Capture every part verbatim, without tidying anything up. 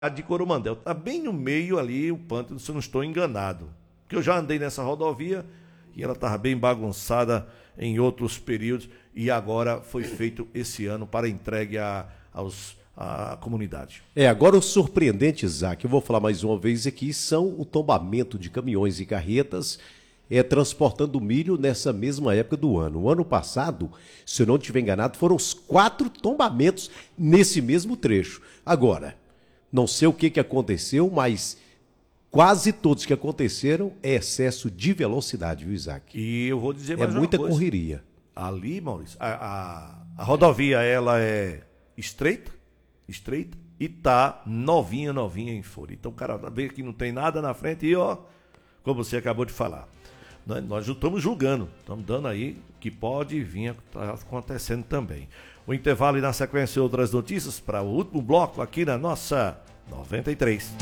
de Coromandel. Está bem no meio ali o pântano, se eu não estou enganado. Porque eu já andei nessa rodovia e ela estava bem bagunçada em outros períodos e agora foi feito esse ano para entregue a, aos, à comunidade. É, agora o surpreendente, Isaac, eu vou falar mais uma vez aqui, são o tombamento de caminhões e carretas é, transportando milho nessa mesma época do ano. O ano passado, se eu não estiver enganado, foram os quatro tombamentos nesse mesmo trecho. Agora, não sei o que, que aconteceu, mas quase todos que aconteceram é excesso de velocidade, viu, Isaac? E eu vou dizer mais É uma muita coisa. correria. Ali, Maurício, a, a, a rodovia ela é estreita, estreita e tá novinha, novinha em folha. Então o cara vê que não tem nada na frente e ó, como você acabou de falar, nós, nós estamos julgando, estamos dando aí que pode vir tá acontecendo também. O intervalo e na sequência outras notícias para o último bloco aqui na nossa noventa e três.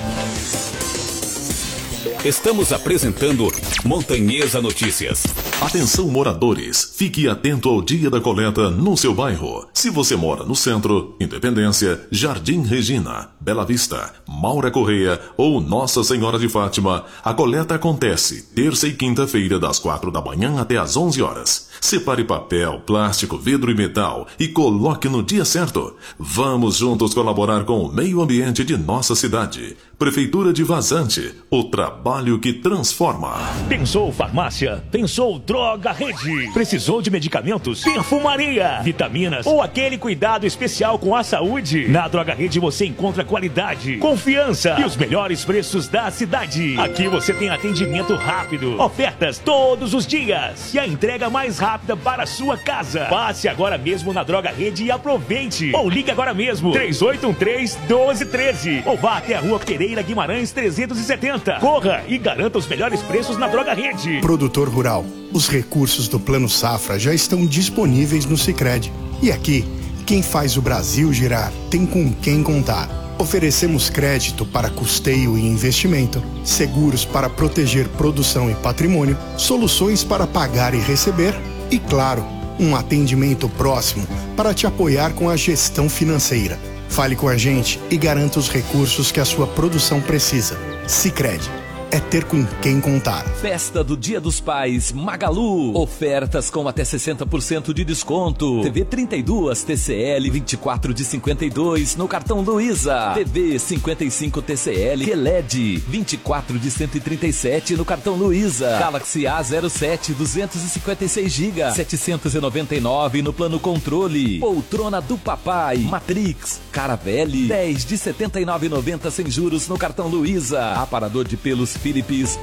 Estamos apresentando Montanhesa Notícias. Atenção moradores, fique atento ao dia da coleta no seu bairro. Se você mora no centro, Independência, Jardim Regina, Bela Vista, Maura Correia ou Nossa Senhora de Fátima, a coleta acontece terça e quinta-feira das quatro da manhã até às onze horas. Separe papel, plástico, vidro e metal e coloque no dia certo. Vamos juntos colaborar com o meio ambiente de nossa cidade. Prefeitura de Vazante, o trabalho que transforma. Pensou farmácia? Pensou Droga Rede? Precisou de medicamentos? Perfumaria, vitaminas ou aquele cuidado especial com a saúde? Na Droga Rede você encontra qualidade, confiança e os melhores preços da cidade. Aqui você tem atendimento rápido, ofertas todos os dias e a entrega mais rápida para a sua casa. Passe agora mesmo na Droga Rede e aproveite. Ou ligue agora mesmo, três oito um três, um dois um três. Ou vá até a Rua Pereira Guimarães trezentos e setenta. Corra e garanta os melhores preços na Droga Rede. Produtor rural, os recursos do Plano Safra já estão disponíveis no Sicredi. E aqui, quem faz o Brasil girar tem com quem contar. Oferecemos crédito para custeio e investimento, seguros para proteger produção e patrimônio, soluções para pagar e receber e, claro, um atendimento próximo para te apoiar com a gestão financeira. Fale com a gente e garanta os recursos que a sua produção precisa. Sicredi. É ter com quem contar. Festa do Dia dos Pais Magalu. Ofertas com até sessenta por cento de desconto. T V trinta e dois T C L vinte e quatro de cinquenta e dois no cartão Luiza. T V cinquenta e cinco T C L Q L E D vinte e quatro de cento e trinta e sete no cartão Luiza. Galaxy A zero sete duzentos e cinquenta e seis gigas setecentos e noventa e nove no plano controle. Poltrona do papai Matrix Caravelle dez de setenta e nove e noventa sem juros no cartão Luiza. Aparador de pelos Philips